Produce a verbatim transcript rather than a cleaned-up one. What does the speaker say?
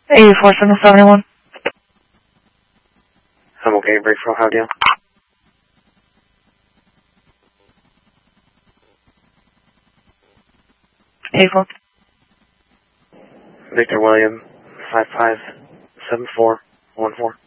eighty-four seven seventy-one. I'm okay, Breakthrough, how do you? eighty-four. Victor William, five five seven four one four.